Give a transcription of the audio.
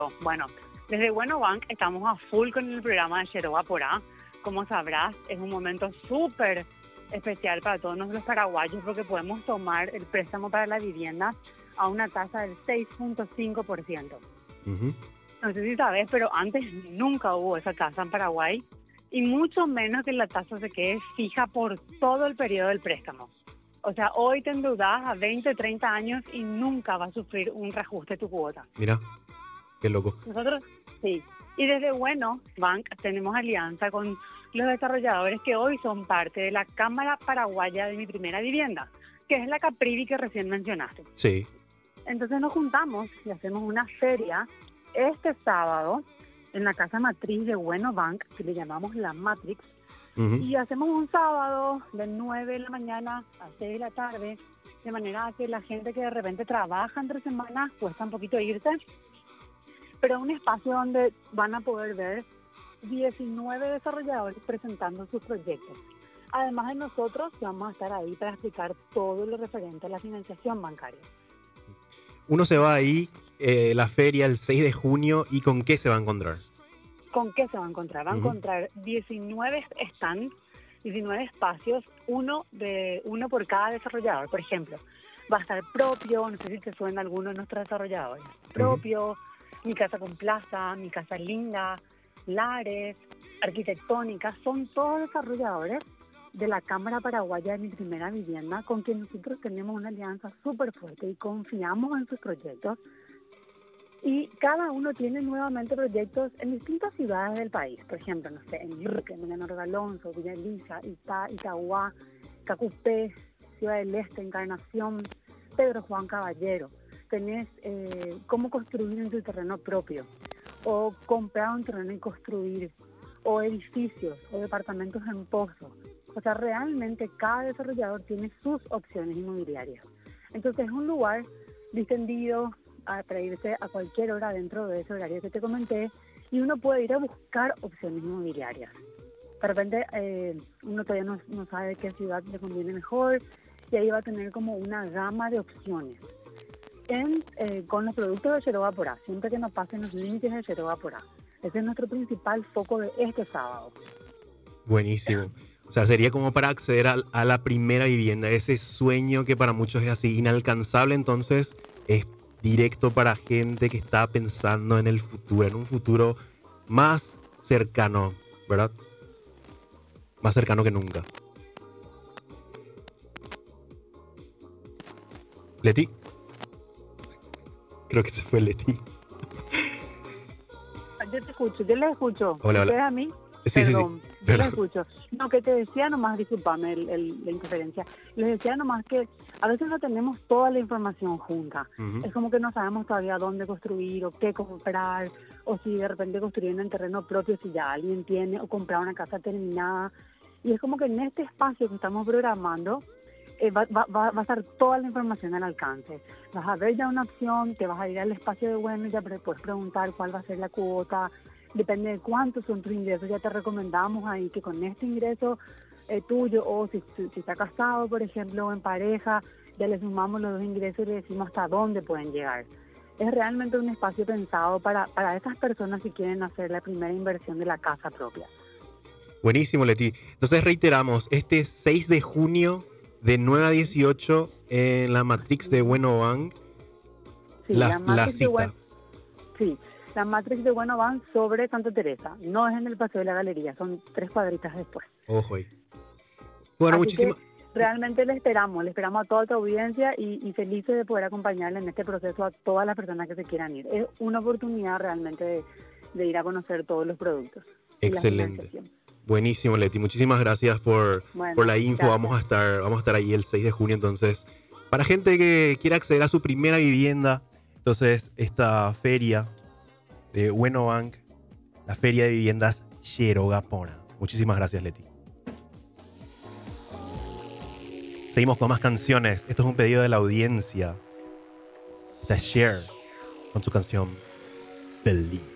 Bueno, desde Bueno Bank estamos a full con el programa de Yeroba Porá. Como sabrás, es un momento súper especial para todos nosotros paraguayos porque podemos tomar el préstamo para la vivienda a una tasa del 6.5%. Ujú. No sé si sabes, pero antes nunca hubo esa tasa en Paraguay y mucho menos que la tasa se quede fija por todo el periodo del préstamo. O sea, hoy te endeudas a 20, 30 años y nunca vas a sufrir un reajuste de tu cuota. Mira, qué loco. Nosotros, sí. Y desde Bueno Bank tenemos alianza con los desarrolladores que hoy son parte de la Cámara Paraguaya de Mi Primera Vivienda, que es la Caprivi que recién mencionaste. Sí. Entonces nos juntamos y hacemos una feria este sábado en la casa matriz de Bueno Bank, que le llamamos la Matrix, Ujú. y hacemos un sábado de 9 de la mañana a 6 de la tarde, de manera que la gente que de repente trabaja entre semanas cuesta un poquito irse, pero un espacio donde van a poder ver 19 desarrolladores presentando sus proyectos. Además de nosotros, vamos a estar ahí para explicar todo lo referente a la financiación bancaria. Uno se va ahí, la feria el 6 de junio, ¿y con qué se va a encontrar? ¿Con qué se va a encontrar? Va a Ujú. encontrar 19 stands, 19 espacios, uno por cada desarrollador. Por ejemplo, va a estar Propio, no sé si te suena alguno de nuestros desarrolladores. Propio, Mi Casa con Plaza, Mi Casa Linda, Lares, Arquitectónica, son todos desarrolladores de la Cámara Paraguaya de Mi Primera Vivienda, con quien nosotros tenemos una alianza súper fuerte y confiamos en sus proyectos. Y cada uno tiene nuevamente proyectos en distintas ciudades del país. Por ejemplo, no sé, en Luque, Emiliano Alonso, Villa Elisa, Itagua, Cacupé, Ciudad del Este, Encarnación, Pedro Juan Caballero. Tenés cómo construir en tu terreno propio, o comprar un terreno y construir, o edificios, o departamentos en pozos. O sea, realmente cada desarrollador tiene sus opciones inmobiliarias. Entonces es un lugar distendido para irse a cualquier hora dentro de ese horario que te comenté, y uno puede ir a buscar opciones inmobiliarias. De repente uno todavía no sabe qué ciudad le conviene mejor, y ahí va a tener como una gama de opciones con los productos de Yeroba Porá, siempre que nos pasen los límites de Yeroba Porá. Ese es nuestro principal foco de este sábado. Buenísimo. O sea, sería como para acceder a la primera vivienda, ese sueño que para muchos es así inalcanzable, entonces es directo para gente que está pensando en el futuro, en un futuro más cercano, ¿verdad? Más cercano que nunca. Leti. Creo que se fue Leti. Yo te escucho, yo les escucho. Hola, hola. ¿Ustedes a mí? Sí, Perdón, sí, sí. yo Perdón. les escucho. No, que te decía nomás, discúlpame la interferencia. Les decía nomás que a veces no tenemos toda la información junta. Ujú. Es como que no sabemos todavía dónde construir o qué comprar, o si de repente construyendo en terreno propio, si ya alguien tiene, o comprar una casa terminada. Y es como que en este espacio que estamos programando, va a estar toda la información al alcance. Vas a ver ya una opción, te vas a ir al espacio de Bueno y ya puedes preguntar cuál va a ser la cuota. Depende de cuántos son tus ingresos, ya te recomendamos ahí que con este ingreso tuyo, o si está casado, por ejemplo, o en pareja, ya le sumamos los dos ingresos y le decimos hasta dónde pueden llegar. Es realmente un espacio pensado para esas personas que quieren hacer la primera inversión de la casa propia. Buenísimo, Leti. Entonces reiteramos, este 6 de junio de 9 a 18 en la Matrix de Bueno Bank, Sí, la Matrix de cita. Sí, la Matrix de Bueno Bank sobre Santa Teresa. No es en el Paseo de la Galería, son 3 cuadritas después. Ojo ahí. Bueno, Así que muchísimas... realmente le esperamos a toda tu audiencia y felices de poder acompañarle en este proceso a todas las personas que se quieran ir. Es una oportunidad realmente de ir a conocer todos los productos. Y la Excelente. financiación. Buenísimo, Leti. Muchísimas gracias por Bueno, la info. gracias. Vamos a estar ahí el 6 de junio. Entonces, para gente que quiera acceder a su primera vivienda, entonces esta feria de Bueno Bank, la feria de viviendas Yeroba Porá. Muchísimas gracias, Leti. Seguimos con más canciones. Esto es un pedido de la audiencia. Esta es Cher con su canción Believe.